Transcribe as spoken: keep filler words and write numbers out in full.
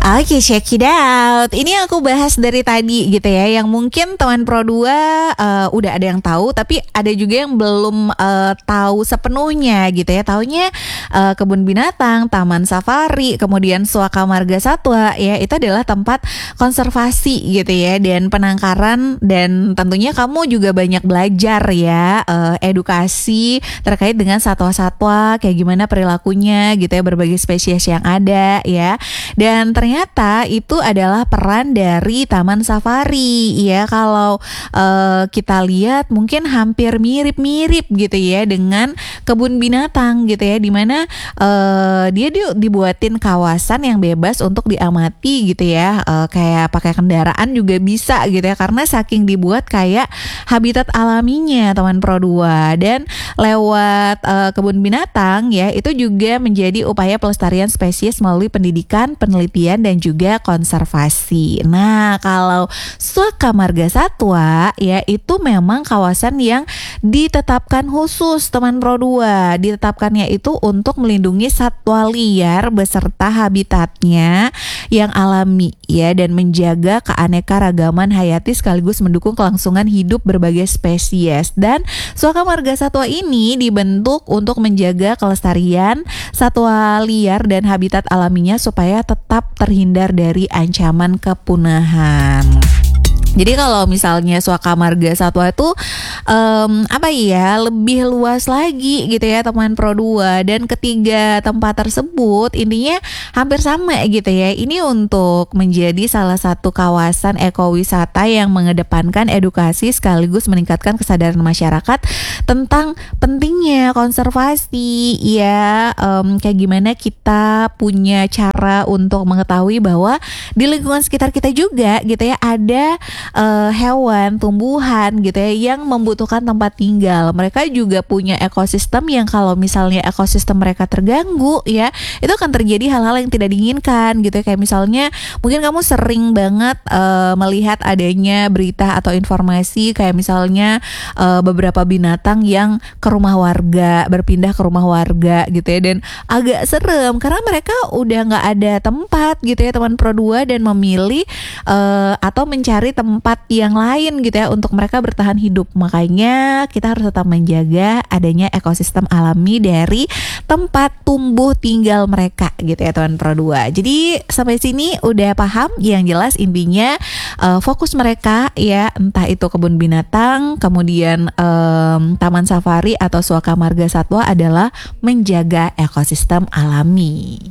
Oke, check it out. Ini aku bahas dari tadi gitu ya, yang mungkin teman Pro dua uh, udah ada yang tahu, tapi ada juga yang belum uh, tahu sepenuhnya gitu ya. Taunya uh, kebun binatang, taman safari, kemudian Suaka Marga Satwa ya, itu adalah tempat konservasi gitu ya, dan penangkaran, dan tentunya kamu juga banyak belajar ya, uh, edukasi terkait dengan satwa-satwa, kayak gimana perilakunya gitu ya, berbagai spesies yang ada ya. Dan ternyata itu adalah peran dari taman safari ya. Kalau uh, kita lihat mungkin hampir mirip-mirip gitu ya dengan kebun binatang gitu ya, dimana uh, dia di, dibuatin kawasan yang bebas untuk diamati gitu ya, uh, kayak pakai kendaraan juga bisa gitu ya, karena saking dibuat kayak habitat alaminya teman Pro dua. Dan lewat uh, kebun binatang ya, itu juga menjadi upaya pelestarian spesies melalui pendidikan, penelitian, dan juga konservasi. Nah, kalau Suaka Marga Satwa ya, itu memang kawasan yang ditetapkan khusus teman Pro dua. Ditetapkannya itu untuk melindungi satwa liar beserta habitatnya yang alami ya, dan menjaga keanekaragaman hayati sekaligus mendukung kelangsungan hidup berbagai spesies. Dan Suaka Marga Satwa ini dibentuk untuk menjaga kelestarian satwa liar dan habitat alaminya supaya tetap terhindar dari ancaman kepunahan. Jadi kalau misalnya Suaka Marga Satwa itu um, apa ya, lebih luas lagi gitu ya teman Pro dua, dan ketiga tempat tersebut intinya hampir sama gitu ya. Ini untuk menjadi salah satu kawasan ekowisata yang mengedepankan edukasi sekaligus meningkatkan kesadaran masyarakat tentang pentingnya konservasi ya, um, kayak gimana kita punya cara untuk mengetahui bahwa di lingkungan sekitar kita juga gitu ya ada Uh, hewan, tumbuhan gitu ya yang membutuhkan tempat tinggal. Mereka juga punya ekosistem yang kalau misalnya ekosistem mereka terganggu ya, itu akan terjadi hal-hal yang tidak diinginkan gitu ya. Kayak misalnya mungkin kamu sering banget uh, melihat adanya berita atau informasi kayak misalnya uh, beberapa binatang yang ke rumah warga, berpindah ke rumah warga gitu ya, dan agak serem karena mereka udah nggak ada tempat gitu ya teman Pro dua, dan memilih uh, atau mencari tempat tempat yang lain gitu ya untuk mereka bertahan hidup. Makanya kita harus tetap menjaga adanya ekosistem alami dari tempat tumbuh tinggal mereka gitu ya teman Pro dua. Jadi sampai sini udah paham? Yang jelas intinya uh, fokus mereka ya, entah itu kebun binatang, kemudian um, taman safari atau Suaka Marga Satwa, adalah menjaga ekosistem alami.